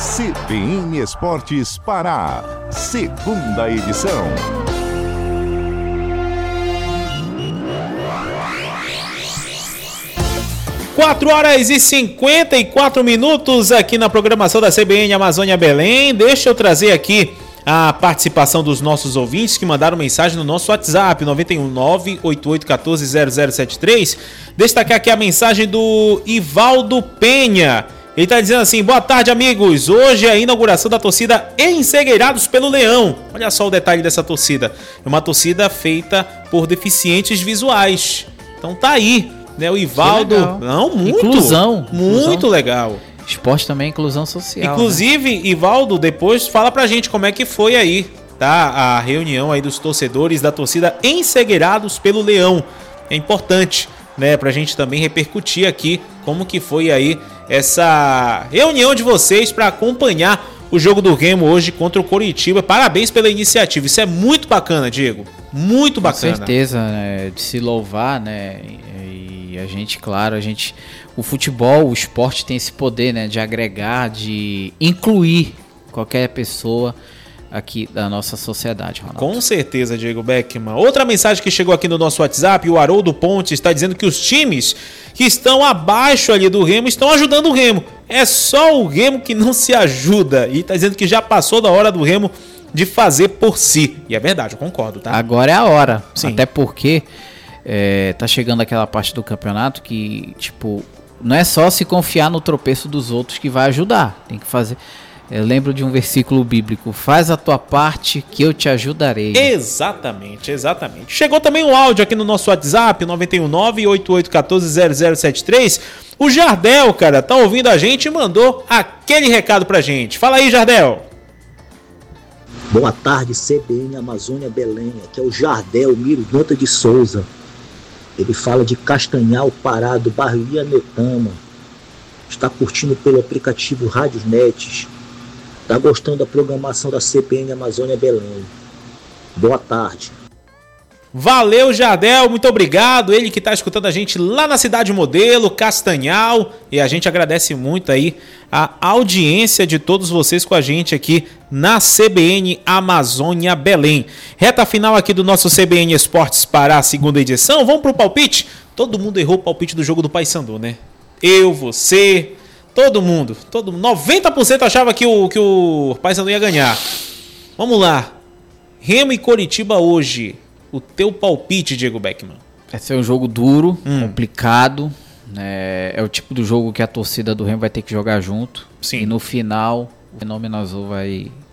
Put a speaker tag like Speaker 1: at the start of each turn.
Speaker 1: CBN Esportes Pará, segunda edição.
Speaker 2: Quatro horas e 54 minutos aqui na programação da CBN Amazônia Belém. Deixa eu trazer aqui a participação dos nossos ouvintes que mandaram mensagem no nosso WhatsApp, 919-8814-0073. Destacar aqui a mensagem do Ivaldo Penha. Ele está dizendo assim: boa tarde, amigos. Hoje é a inauguração da torcida Ensegueirados pelo Leão. Olha só o detalhe dessa torcida. É uma torcida feita por deficientes visuais. Então tá aí, né? O Ivaldo. Não, muito.
Speaker 3: Inclusão.
Speaker 2: Muito legal.
Speaker 3: Esporte também é inclusão social.
Speaker 2: Inclusive, né? Ivaldo, depois fala pra gente como é que foi aí, tá? A reunião aí dos torcedores da torcida Ensegueirados pelo Leão. É importante, né? Pra gente também repercutir aqui como que foi aí essa reunião de vocês para acompanhar o jogo do Remo hoje contra o Coritiba. Parabéns pela iniciativa. Isso é muito bacana, Diego. Muito bacana.
Speaker 3: Com certeza, né? De se louvar, né? E a gente, claro, o futebol, o esporte tem esse poder, né? De agregar, de incluir qualquer pessoa aqui da nossa sociedade, Ronaldo.
Speaker 2: Com certeza, Diego Beckman. Outra mensagem que chegou aqui no nosso WhatsApp, o Haroldo Pontes está dizendo que os times que estão abaixo ali do Remo estão ajudando o Remo. É só o Remo que não se ajuda. E está dizendo que já passou da hora do Remo de fazer por si. E é verdade, eu concordo, tá?
Speaker 3: Agora é a hora.
Speaker 2: Sim.
Speaker 3: Até porque tá chegando aquela parte do campeonato que, tipo, não é só se confiar no tropeço dos outros que vai ajudar. Tem que fazer... Eu lembro de um versículo bíblico: faz a tua parte que eu te ajudarei.
Speaker 2: Exatamente, exatamente. Chegou também um áudio aqui no nosso WhatsApp, 919-8814-0073. O Jardel, cara, tá ouvindo a gente e mandou aquele recado pra gente. Fala aí, Jardel.
Speaker 4: Boa tarde, CBN Amazônia Belém. Aqui é o Jardel Mirudonta de Souza. Ele fala de Castanhal, Pará, do bairro Ianetama. Está curtindo pelo aplicativo Rádios Net. Está gostando da programação da CBN Amazônia Belém. Boa tarde.
Speaker 2: Valeu, Jardel, muito obrigado. Ele que está escutando a gente lá na Cidade Modelo, Castanhal. E a gente agradece muito aí a audiência de todos vocês com a gente aqui na CBN Amazônia Belém. Reta final aqui do nosso CBN Esportes Pará, segunda edição. Vamos pro palpite? Todo mundo errou o palpite do jogo do Paysandu, né? Eu, você... Todo mundo, 90% achava que o Paysandu ia ganhar. Vamos lá. Remo e Coritiba hoje. O teu palpite, Diego Beckman?
Speaker 3: Vai ser um jogo duro, complicado. É o tipo do jogo que a torcida do Remo vai ter que jogar junto.
Speaker 2: Sim.
Speaker 3: E no final, o Fenômeno Azul vai